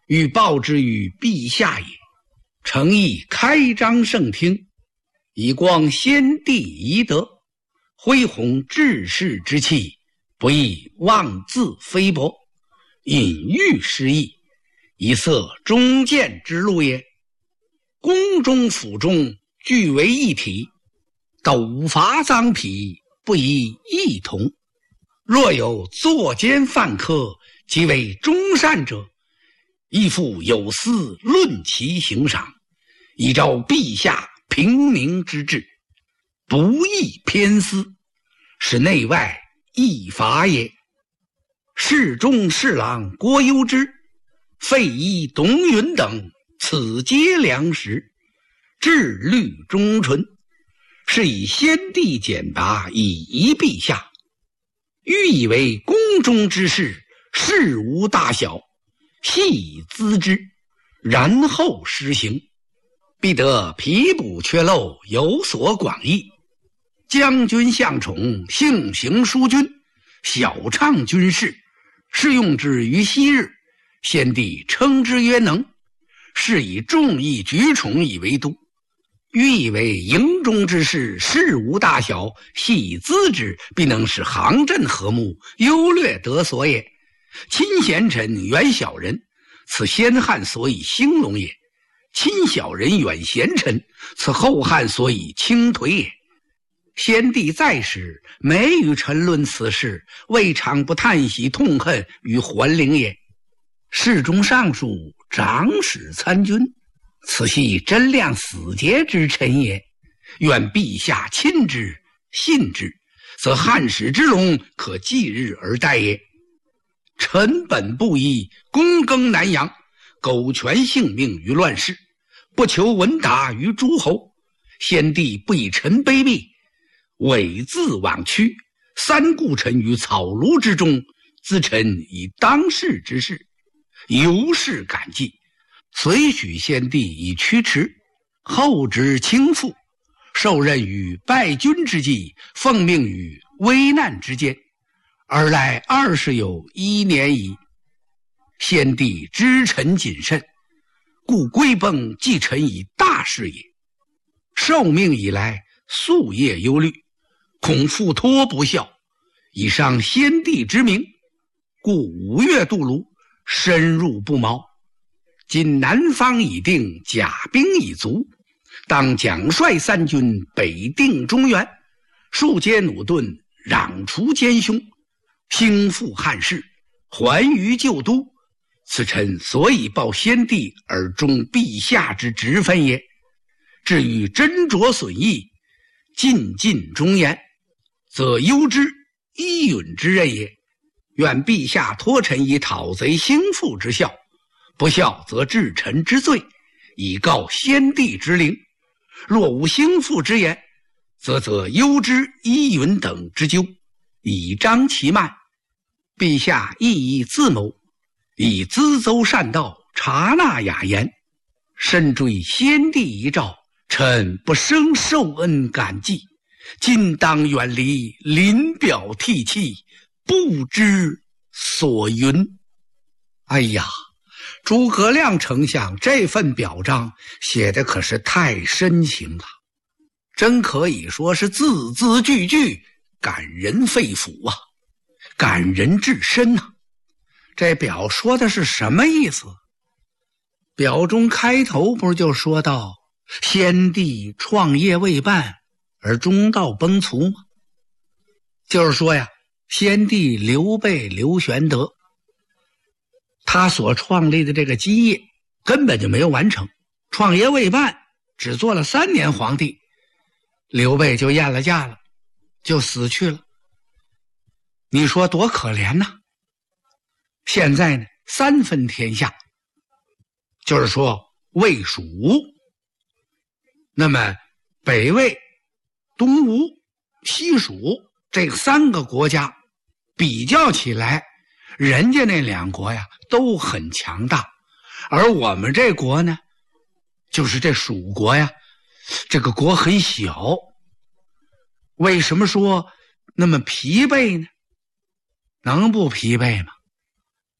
欲报之于陛下也。诚意开张圣听，以光先帝遗德，恢弘治世之气，不亦妄自菲薄，隐喻失意，以塞忠谏之路也。宫中府中俱为一体，斗伐赃匹，不宜异同。若有作奸犯科，即为忠善者，亦复有司论其刑赏，以昭陛下平明之志，不宜偏私，是内外一法也。侍中侍郎郭攸之、费祎、董允等，此皆良实，志虑忠纯，是以先帝简拔以遗陛下。欲以为宫中之事，事无大小，悉以咨之，然后施行，必得弥补缺漏，有所广益。将军向宠，性行淑君，晓畅军事，是用之于昔日，先帝称之曰能，是以众议举宠以为都。欲以为营中之事，事无大小，悉以咨之，必能使行阵和睦，优劣得所也。亲贤臣，远小人，此先汉所以兴隆也；亲小人，远贤臣，此后汉所以倾颓也。先帝在时，每与臣论此事，未尝不叹息痛恨于桓灵也。侍中尚书、长史参军，此系真亮死节之臣也。愿陛下亲之信之，则汉室之隆可继日而待也。臣本不依，躬耕南阳，苟全性命于乱世，不求闻达于诸侯。先帝不以臣卑鄙，猥自枉屈，三顾臣于草庐之中，咨臣以当世之事，由是感激，遂许先帝以驱驰，后值倾覆，受任于败军之际，奉命于危难之间，而来20有1年矣。先帝知臣谨慎，故归崩继臣以大事也。受命以来，夙夜忧虑，恐复托不效，以伤先帝之名，故5月渡泸，深入不毛。今南方已定，甲兵已足，当奖率三军，北定中原，树皆弩盾，攘除奸凶，兴复汉室，还于旧都。此臣所以报先帝而忠陛下之职分也。至于斟酌损益，尽忠言，则攸之、伊允之任也。愿陛下托臣以讨贼兴复之效，不效则治臣之罪，以告先帝之灵。若无兴复之言，则攸之、伊允等之咎，以彰其慢。陛下亦以自谋，以咨奏善道，察纳雅言，深追先帝遗诏，臣不胜受恩感激。今当远离，临表涕泣，不知所云。哎呀，诸葛亮丞相这份表彰写的可是太深情了，真可以说是字字句句感人肺腑啊，感人至深啊。这表说的是什么意思？表中开头不是就说到先帝创业未半而中道崩殂吗？就是说呀，先帝刘备刘玄德他所创立的这个基业根本就没有完成，创业未半，只做了3年皇帝，刘备就咽了驾了，就死去了。你说多可怜呐！现在呢，3分天下，就是说魏蜀吴，那么北魏、东吴、西蜀这3个国家比较起来，人家那2国呀都很强大，而我们这国呢，就是这蜀国呀，这个国很小。为什么说那么疲惫呢？能不疲惫吗？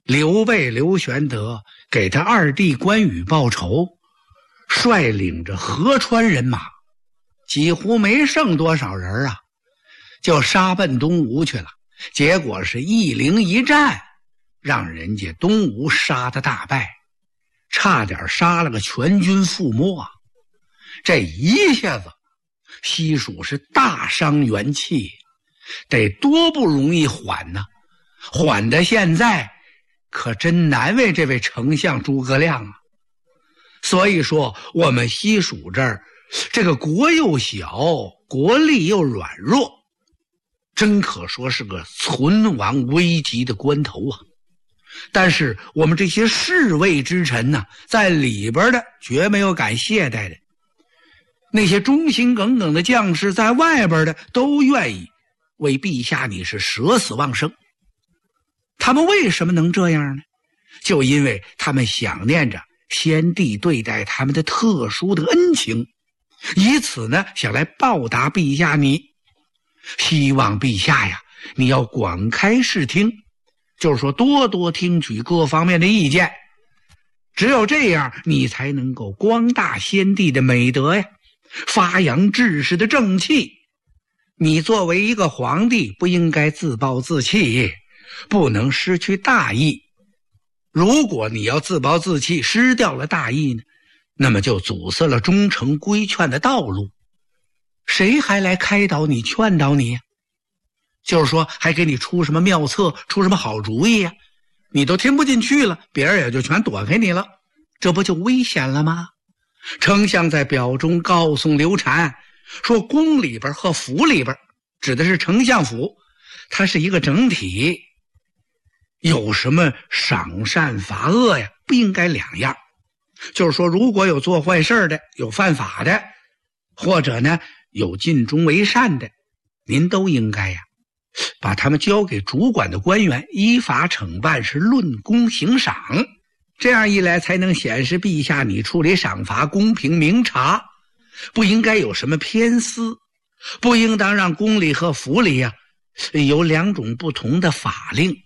刘备刘玄德给他二弟关羽报仇，率领着河川人马，几乎没剩多少人啊，就杀奔东吴去了。结果是一陵一战，让人家东吴杀得大败，差点杀了个全军覆没啊！这一下子，西蜀是大伤元气，得多不容易缓呢！缓的现在可真难为这位丞相诸葛亮啊！所以说，我们西蜀这儿，这个国又小，国力又软弱，真可说是个存亡危急的关头啊！但是我们这些侍卫之臣呢，在里边的绝没有敢懈怠的，那些忠心耿耿的将士在外边的都愿意为陛下你是舍死忘生。他们为什么能这样呢？就因为他们想念着先帝对待他们的特殊的恩情，以此呢想来报答陛下你。希望陛下呀，你要广开视听，就是说多多听取各方面的意见，只有这样你才能够光大先帝的美德呀，发扬志士的正气。你作为一个皇帝，不应该自暴自弃，不能失去大义。如果你要自暴自弃，失掉了大义呢，那么就阻塞了忠诚规劝的道路，谁还来开导你劝导你呀？就是说还给你出什么妙策，出什么好主意呀？你都听不进去了，别人也就全躲开你了，这不就危险了吗？丞相在表中告诉刘禅说，宫里边和府里边，指的是丞相府，它是一个整体，有什么赏善罚恶呀，不应该两样。就是说如果有做坏事的，有犯法的，或者呢有尽忠为善的，您都应该呀把他们交给主管的官员，依法惩办，是论功行赏。这样一来才能显示陛下你处理赏罚公平明察，不应该有什么偏私，不应当让宫里和府里呀有两种不同的法令。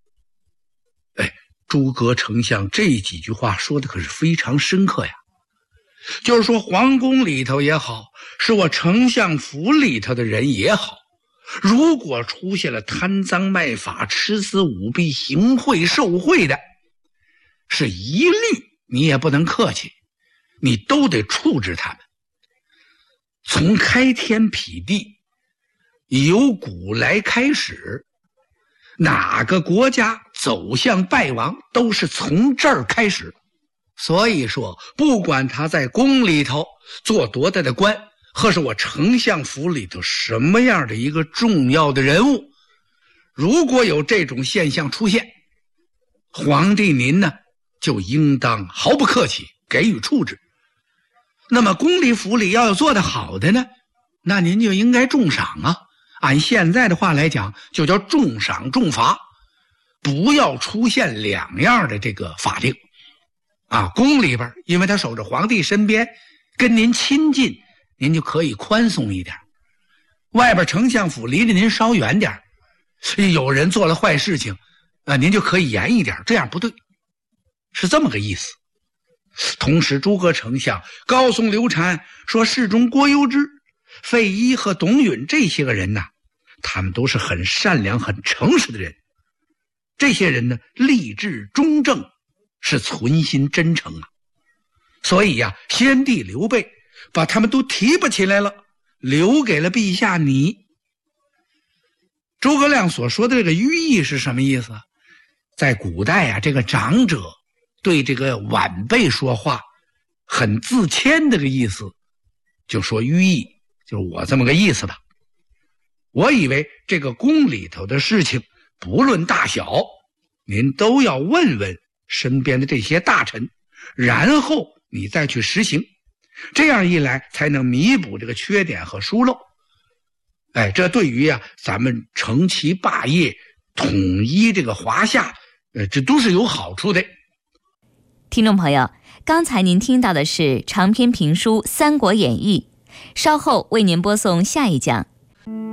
诸葛丞相这几句话说的可是非常深刻呀，就是说皇宫里头也好，是我丞相府里头的人也好，如果出现了贪赃卖法、吃私舞弊、行贿受贿的，是一律你也不能客气，你都得处置他们。从开天辟地由古来开始，哪个国家走向败亡都是从这儿开始。所以说不管他在宫里头做多大的官，或是我丞相府里头什么样的一个重要的人物，如果有这种现象出现，皇帝您呢就应当毫不客气给予处置。那么宫里府里要有做得好的呢，那您就应该重赏啊，按现在的话来讲就叫重赏重罚，不要出现两样的这个法令啊。宫里边因为他守着皇帝身边，跟您亲近，您就可以宽松一点，外边丞相府离着您稍远点，有人做了坏事情您就可以严一点，这样不对，是这么个意思。同时诸葛丞相告诉刘禅说，侍中郭攸之、费祎和董允这些个人他们都是很善良很诚实的人，这些人呢立志忠正，是存心真诚啊。所以先帝刘备把他们都提拔起来了，留给了陛下你。诸葛亮所说的这个寓意是什么意思？在古代这个长者对这个晚辈说话很自谦的个意思，就说寓意就是我这么个意思吧。我以为这个宫里头的事情不论大小，您都要问问身边的这些大臣，然后你再去实行，这样一来才能弥补这个缺点和疏漏。这对于咱们成其霸业，统一这个华夏，这都是有好处的。 听众朋友，刚才您听到的是长篇评书《三国演义》，稍后为您播送下一讲。